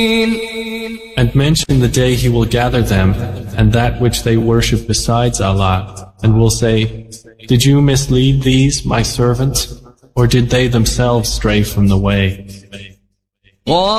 And mention the day He will gather them and that which they worship besides Allah, and will say, did you mislead these, my servants, or did they themselves stray from the way?